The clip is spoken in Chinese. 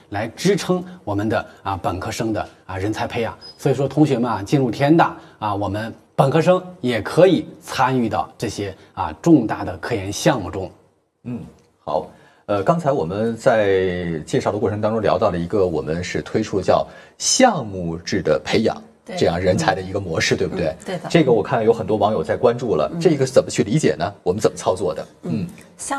来支撑我们的本科生的人才培养。所以说，同学们进入天大我们本科生也可以参与到这些重大的科研项目中。 好。刚才我们在介绍的过程当中聊到了一个，我们是推出叫项目制的培养这样人才的一个模式，对不对？ 对的。 这个我看有很多网友在关注了，这个怎么去理解呢？我们怎么操作的？